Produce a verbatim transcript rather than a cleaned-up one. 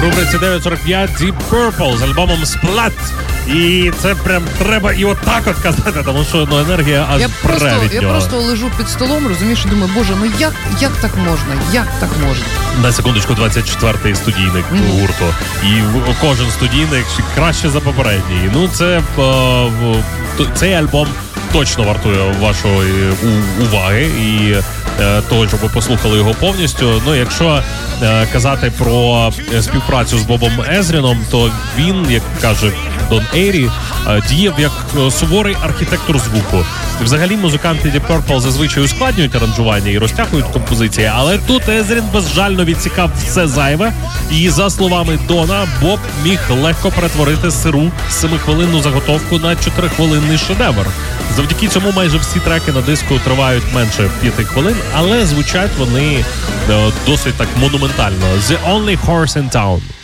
рубриці дев'ять сорок п'ять Deep Purple з альбомом Splat. І це прям треба і отак от казати, тому що ну, енергія аж я пре просто, від я нього. просто лежу під столом, розумієш, і думаю, боже, ну як, як так можна? Як так можна? На секундочку, двадцять четвертий студійник mm-hmm. гурту. І кожен студійник краще за попередній. Ну, це е, цей альбом точно вартує вашої уваги і е, того, щоб ви послухали його повністю. Ну, якщо е, казати про співпрацю з Бобом Езріном, то він, як каже Дон Ейрі, е, діяв як суворий архітектор звуку. Взагалі музиканти Deep Purple зазвичай ускладнюють аранжування і розтягують композиції, але тут Езрін безжально відсікав все зайве. І за словами Дона, Боб міг легко перетворити сиру семихвилинну заготовку на чотирихвилинний шедевр. Завдяки цьому майже всі треки на диску тривають менше п'яти хвилин, але звучать вони досить так монументально. The Only Horse in Town.